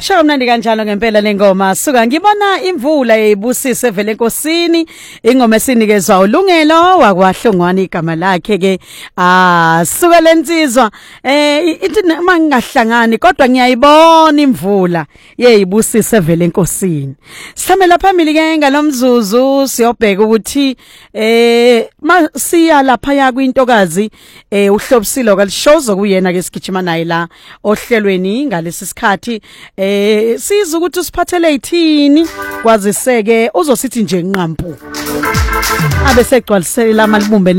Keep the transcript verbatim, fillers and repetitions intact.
Sho mnandi kanjalo ngempela lengoma suka ngibona imvula eyibusise vele enkosini ingoma esinikezwa ulungelo wakwaHlongwane igama lakhe ke ah suka lensizwa eh ithi uma ngingahlangani kodwa ngiyayibona imvula yeyibusise vele enkosini. Sihambela phambili ke ngalomzuzu siyobheka ukuthi eh siya lapha ya kwintokazi eh uhlobisilo kalishozo kuyena ke sigijima naye la ohlelweni ngalesi sikhathi eh siza ukuthi usiphathele ithini kwaziseke uzosithi nje nqampu abe segcwalisela amalibumbe